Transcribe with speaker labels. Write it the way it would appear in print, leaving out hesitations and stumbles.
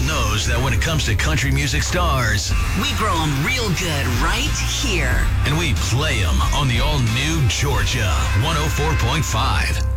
Speaker 1: knows that when it comes to country music stars,
Speaker 2: we grow them real good right here.
Speaker 1: And we play them on the all-new Georgia 104.5.